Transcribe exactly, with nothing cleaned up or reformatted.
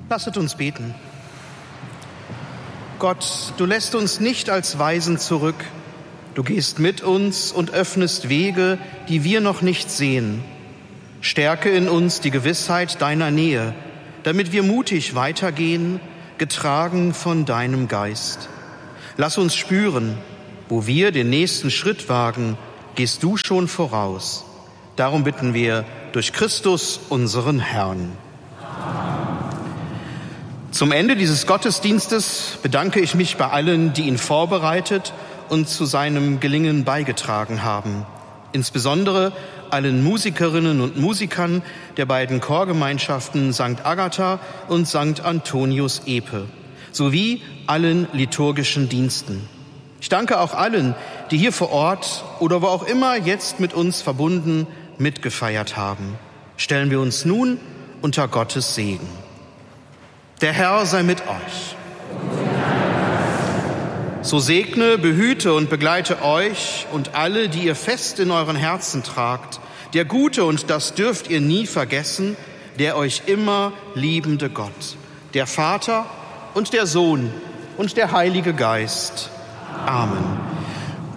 Lasset uns beten. Gott, du lässt uns nicht als Waisen zurück. Du gehst mit uns und öffnest Wege, die wir noch nicht sehen. Stärke in uns die Gewissheit deiner Nähe, damit wir mutig weitergehen, getragen von deinem Geist. Lass uns spüren, wo wir den nächsten Schritt wagen, gehst du schon voraus. Darum bitten wir durch Christus, unseren Herrn. Zum Ende dieses Gottesdienstes bedanke ich mich bei allen, die ihn vorbereitet und zu seinem Gelingen beigetragen haben. Insbesondere allen Musikerinnen und Musikern der beiden Chorgemeinschaften Sankt Agatha und Sankt Antonius Epe sowie allen liturgischen Diensten. Ich danke auch allen, die hier vor Ort oder wo auch immer jetzt mit uns verbunden mitgefeiert haben. Stellen wir uns nun unter Gottes Segen. Der Herr sei mit euch. So segne, behüte und begleite euch und alle, die ihr fest in euren Herzen tragt, der gute, und das dürft ihr nie vergessen, der euch immer liebende Gott, der Vater und der Sohn und der Heilige Geist. Amen.